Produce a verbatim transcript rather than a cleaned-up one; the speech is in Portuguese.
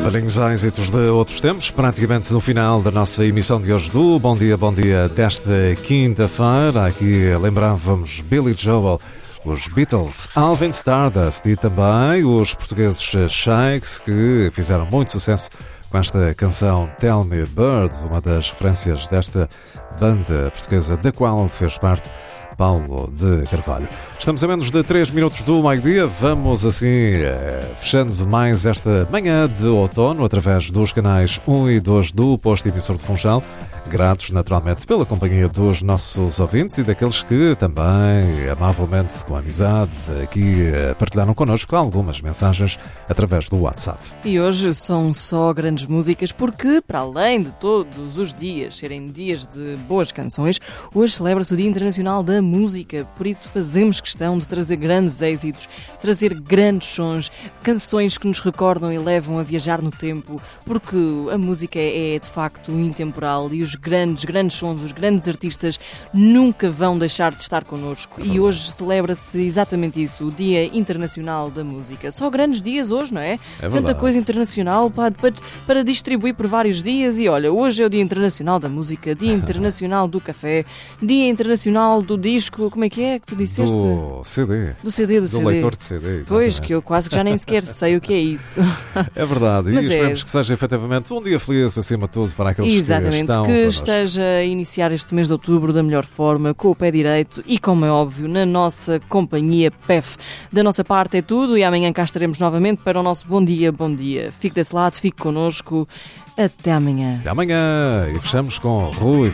Velhinhos êxitos de outros tempos, praticamente no final da nossa emissão de hoje do Bom Dia, Bom Dia desta quinta-feira. Aqui lembrávamos Billy Joel, os Beatles, Alvin Stardust e também os portugueses Shakes, que fizeram muito sucesso com esta canção Tell Me Bird, uma das referências desta banda portuguesa da qual fez parte Paulo de Carvalho. Estamos a menos de três minutos do meio-dia. Vamos assim fechando mais esta manhã de outono através dos canais um e dois do posto emissor de Funchal. Gratos naturalmente pela companhia dos nossos ouvintes e daqueles que também amavelmente, com amizade, aqui partilharam connosco algumas mensagens através do WhatsApp. E hoje são só grandes músicas porque, para além de todos os dias serem dias de boas canções, hoje celebra-se o Dia Internacional da Música. Por isso fazemos questão de trazer grandes êxitos, trazer grandes sons, canções que nos recordam e levam a viajar no tempo, porque a música é de facto intemporal e os grandes, grandes sons, os grandes artistas nunca vão deixar de estar connosco. E hoje celebra-se exatamente isso, o Dia Internacional da Música. Só grandes dias hoje, não é? É Tanta coisa internacional para, para, para distribuir por vários dias. E olha, hoje é o Dia Internacional da Música, Dia Internacional do Café, Dia Internacional do Disco, como é que é que tu disseste? Do C D. Do C D, do, do C D. leitor de C D, exatamente. Pois, que eu quase que já nem sequer sei o que é isso. É verdade, Mas e é. esperemos que seja efetivamente um dia feliz acima de tudo para aqueles Exatamente, que estão que connosco. esteja a iniciar este mês de outubro da melhor forma, com o pé direito e, como é óbvio, na nossa companhia P E F. Da nossa parte é tudo e amanhã cá estaremos novamente para o nosso Bom Dia, Bom Dia. Fique desse lado, fique connosco. Até amanhã. Até amanhã e fechamos com Rui